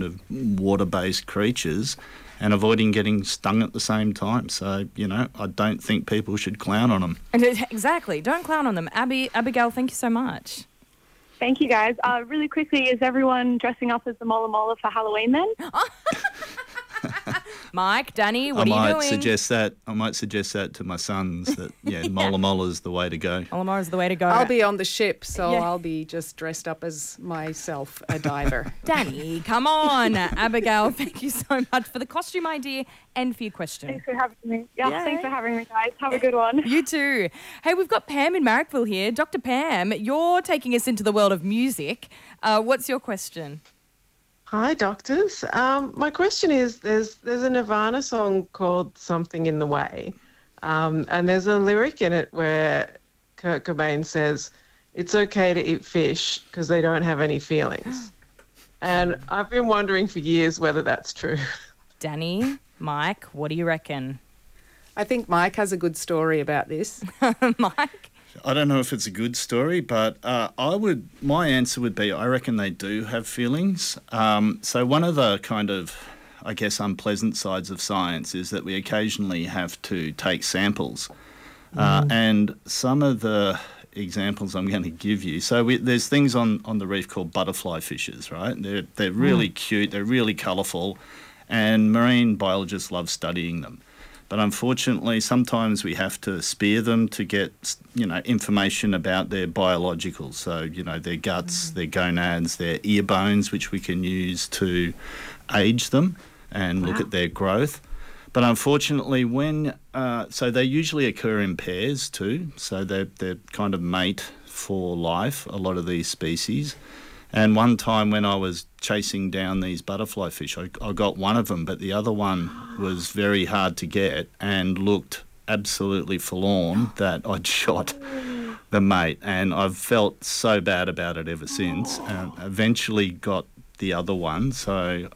of water-based creatures and avoiding getting stung at the same time. So, I don't think people should clown on them. Exactly. Don't clown on them. Abigail, thank you so much. Thank you, guys. Really quickly, is everyone dressing up as the Mola Mola for Halloween then? Mike, Danny, what are you doing? I might suggest that to my sons that, Mola Mola's the way to go. Mola Mola's the way to go. I'll be on the ship, so I'll be just dressed up as myself, a diver. Danny, come on. Abigail, thank you so much for the costume idea and for your question. Thanks for having me. Thanks for having me, guys. Have a good one. You too. Hey, we've got Pam in Marrickville here. Dr. Pam, you're taking us into the world of music. What's your question? Hi, doctors. My question is, there's a Nirvana song called Something in the Way, and there's a lyric in it where Kurt Cobain says, it's okay to eat fish because they don't have any feelings. And I've been wondering for years whether that's true. Danny, Mike, what do you reckon? I think Mike has a good story about this. Mike? I don't know if it's a good story, but my answer would be I reckon they do have feelings. So one of the kind of, I guess, unpleasant sides of science is that we occasionally have to take samples. And some of the examples I'm going to give you, so there's things on the reef called butterfly fishes, right? They're really cute, they're really colourful, and marine biologists love studying them. But unfortunately, sometimes we have to spear them to get, information about their biologicals. So, their guts, their gonads, their ear bones, which we can use to age them and look at their growth. But unfortunately, so they usually occur in pairs too. So they're kind of mate for life, a lot of these species. And one time when I was chasing down these butterfly fish, I got one of them, but the other one was very hard to get and looked absolutely forlorn that I'd shot the mate. And I've felt so bad about it ever since. Eventually got the other one. So,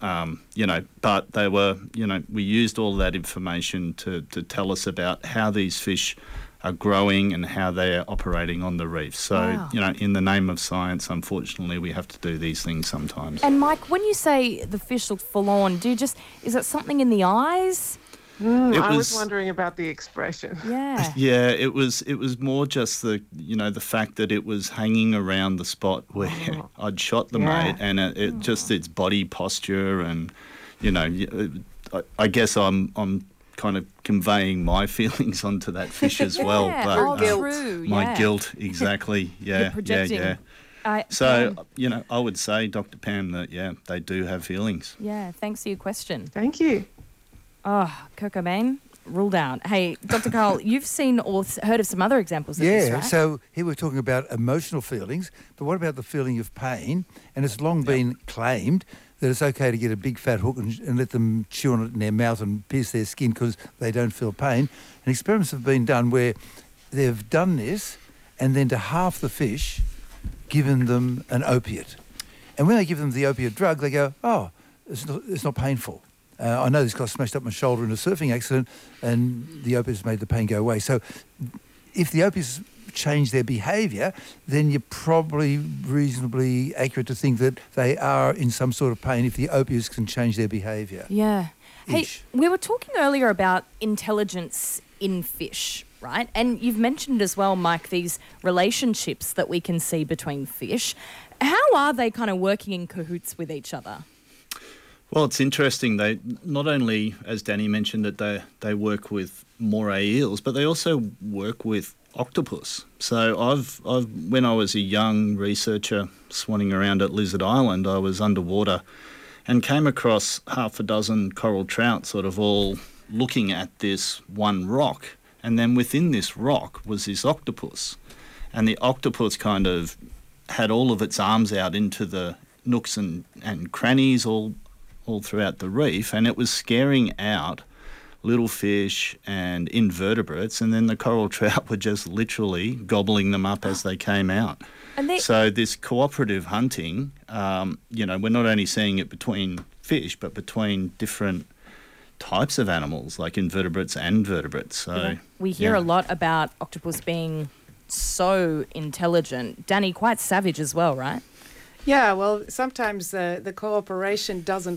but they were, we used all that information to tell us about how these fish are growing and how they're operating on the reef. So, in the name of science, unfortunately, we have to do these things sometimes. And Mike, when you say the fish look forlorn, is it something in the eyes? I was wondering about the expression. Yeah. Yeah, it was more just the fact that it was hanging around the spot where I'd shot the mate, and it just its body posture and, I guess I'm kind of conveying my feelings onto that fish as well. But true. My guilt, exactly. Yeah, You're projecting. yeah. I would say, Dr. Pam, that, they do have feelings. Yeah, thanks for your question. Thank you. Oh, Kurt Cobain, ruled out. Hey, Dr. Carl, you've seen or heard of some other examples of this, right? So here we're talking about emotional feelings, but what about the feeling of pain? And it's long been claimed that it's okay to get a big fat hook and let them chew on it in their mouth and pierce their skin because they don't feel pain. And experiments have been done where they've done this and then to half the fish given them an opiate. And when they give them the opiate drug, they go, it's not painful. I know this guy smashed up my shoulder in a surfing accident and the opiates made the pain go away. So if the opiates change their behaviour, then you're probably reasonably accurate to think that they are in some sort of pain if the opiates can change their behaviour. Yeah. Hey, we were talking earlier about intelligence in fish, right? And you've mentioned as well, Mike, these relationships that we can see between fish. How are they kind of working in cahoots with each other? Well, it's interesting. They not only, as Danny mentioned, that they work with moray eels, but they also work with octopus. So I've when I was a young researcher swanning around at Lizard Island, I was underwater and came across half a dozen coral trout sort of all looking at this one rock. And then within this rock was this octopus. And the octopus kind of had all of its arms out into the nooks and crannies all throughout the reef, and it was scaring out little fish and invertebrates, and then the coral trout were just literally gobbling them up as they came out. So this cooperative hunting, we're not only seeing it between fish, but between different types of animals, like invertebrates and vertebrates. So we hear a lot about octopus being so intelligent. Danny, quite savage as well, right? Yeah, well, sometimes the cooperation doesn't